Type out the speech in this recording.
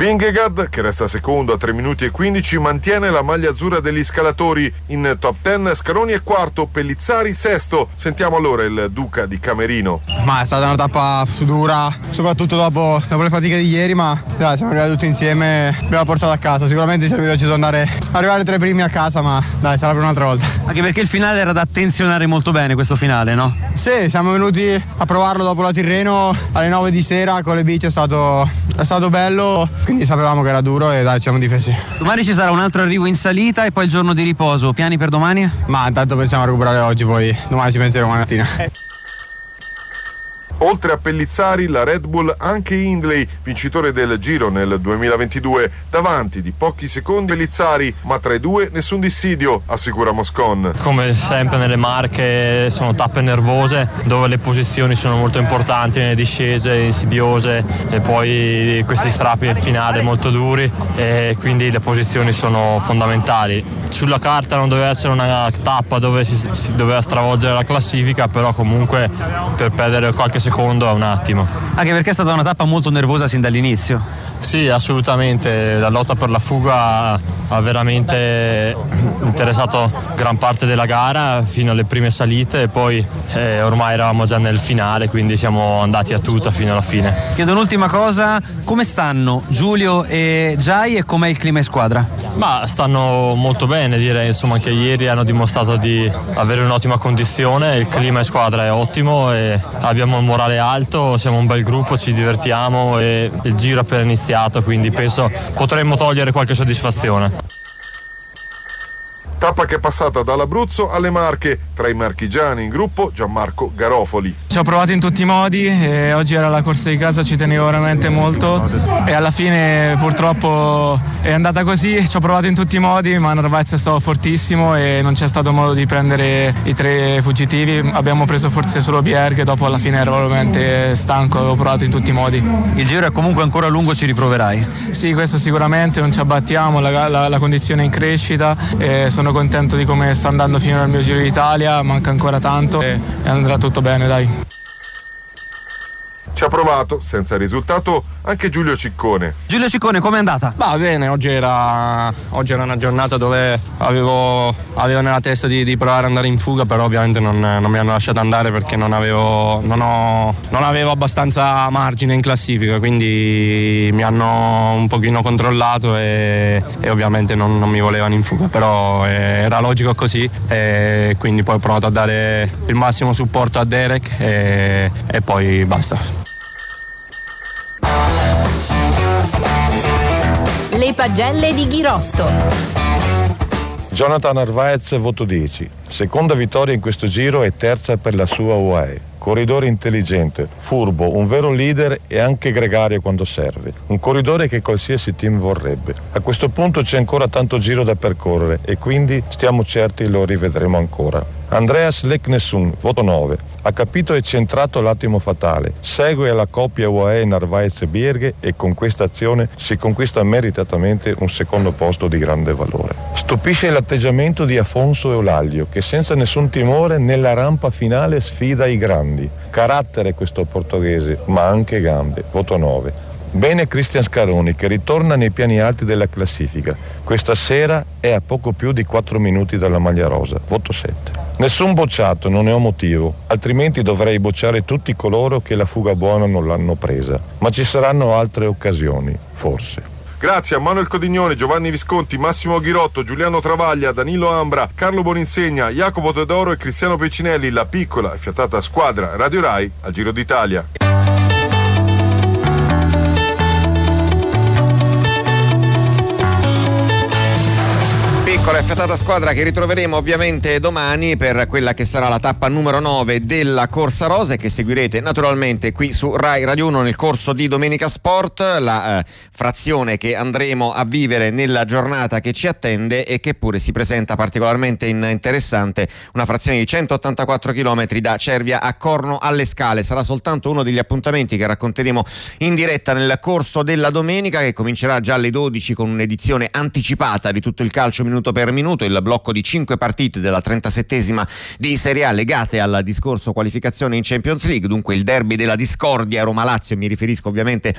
Vingegaard, che resta secondo a 3 minuti e 15, mantiene la maglia azzurra degli scalatori. In top 10 Scaroni è quarto, Pellizzari sesto. Sentiamo allora il Duca di Camerino. Ma è stata una tappa dura, soprattutto dopo le fatiche di ieri, ma dai, siamo arrivati tutti insieme, abbiamo portato a casa. Sicuramente ci serviva arrivare tra i primi a casa, ma dai, sarà per un'altra volta. Anche perché il finale era da attenzionare molto bene, questo finale, no? Sì, siamo venuti a provarlo dopo la Tirreno alle 9 di sera con le bici, è stato bello, quindi sapevamo che era duro e dai, ci siamo difesi. Domani ci sarà un altro arrivo in salita e poi il giorno di riposo. Piani per domani? Ma intanto pensiamo a recuperare oggi, poi domani ci penseremo mattina. Oltre a Pellizzari, la Red Bull anche Hindley, vincitore del Giro nel 2022, davanti di pochi secondi Pellizzari, ma tra i due nessun dissidio, assicura Moscon. Come sempre nelle Marche sono tappe nervose, dove le posizioni sono molto importanti, nelle discese insidiose e poi questi strappi al finale molto duri, e quindi le posizioni sono fondamentali. Sulla carta non doveva essere una tappa dove si doveva stravolgere la classifica, però comunque per perdere qualche secondo è un attimo. Anche perché è stata una tappa molto nervosa sin dall'inizio. Sì, assolutamente, la lotta per la fuga ha veramente interessato gran parte della gara fino alle prime salite, e poi ormai eravamo già nel finale, quindi siamo andati a tutta fino alla fine. Chiedo un'ultima cosa, come stanno Giulio e Giai e com'è il clima in squadra? Ma stanno molto bene, direi, insomma, anche ieri hanno dimostrato di avere un'ottima condizione, il clima in squadra è ottimo e abbiamo il morale alto, siamo un bel gruppo, ci divertiamo e il giro è appena iniziato, quindi penso potremmo togliere qualche soddisfazione. Tappa che è passata dall'Abruzzo alle Marche, tra i marchigiani in gruppo Gianmarco Garofoli. Ci ho provato in tutti i modi e oggi era la corsa di casa, ci tenevo veramente molto e alla fine purtroppo è andata così. Ci ho provato in tutti i modi, ma Narvaez è stato fortissimo e non c'è stato modo di prendere i 3 fuggitivi. Abbiamo preso forse solo Pierre, che dopo alla fine ero veramente stanco, avevo provato in tutti i modi. Il giro è comunque ancora lungo, ci riproverai? Sì, questo sicuramente, non ci abbattiamo, la condizione è in crescita e sono contento di come sta andando fino al mio Giro d'Italia, manca ancora tanto e andrà tutto bene, dai. Ci ha provato, senza risultato, anche Giulio Ciccone. Giulio Ciccone, com'è andata? Va bene, oggi era una giornata dove avevo nella testa di provare ad andare in fuga, però ovviamente non mi hanno lasciato andare perché non avevo abbastanza margine in classifica, quindi mi hanno un pochino controllato e ovviamente non mi volevano in fuga, però era logico così e quindi poi ho provato a dare il massimo supporto a Derek e poi basta. Le pagelle di Ghirotto. Jonathan Narvaez, voto 10. Seconda vittoria in questo giro e terza per la sua UAE. Corridore intelligente, furbo, un vero leader e anche gregario quando serve. Un corridore che qualsiasi team vorrebbe. A questo punto c'è ancora tanto giro da percorrere e quindi stiamo certi lo rivedremo ancora. Andreas Leknesund, voto 9. Ha capito e centrato l'attimo fatale. Segue la coppia UAE Narvaez-Bierghe e con questa azione si conquista meritatamente un secondo posto di grande valore. Stupisce l'atteggiamento di Afonso Eulaglio che senza nessun timore nella rampa finale sfida i grandi. Carattere questo portoghese, ma anche gambe. Voto 9. Bene Cristian Scaroni che ritorna nei piani alti della classifica. Questa sera è a poco più di 4 minuti dalla maglia rosa. Voto 7. Nessun bocciato, non ne ho motivo, altrimenti dovrei bocciare tutti coloro che la fuga buona non l'hanno presa. Ma ci saranno altre occasioni, forse. Grazie a Manuel Codignone, Giovanni Visconti, Massimo Ghirotto, Giuliano Travaglia, Danilo Ambra, Carlo Boninsegna, Jacopo Teodoro e Cristiano Peccinelli, la piccola e fiatata squadra Radio Rai al Giro d'Italia. Piccola e fiatata squadra che ritroveremo ovviamente domani per quella che sarà la tappa numero 9 della Corsa Rosa e che seguirete naturalmente qui su Rai Radio 1 nel corso di Domenica Sport, la frazione che andremo a vivere nella giornata che ci attende e che pure si presenta particolarmente interessante, una frazione di 184 km da Cervia a Corno alle Scale. Sarà soltanto uno degli appuntamenti che racconteremo in diretta nel corso della domenica, che comincerà già alle 12 con un'edizione anticipata di tutto il calcio minuto per minuto, il blocco di 5 partite della 37esima di Serie A legate al discorso qualificazione in Champions League, dunque il derby della discordia Roma-Lazio, mi riferisco ovviamente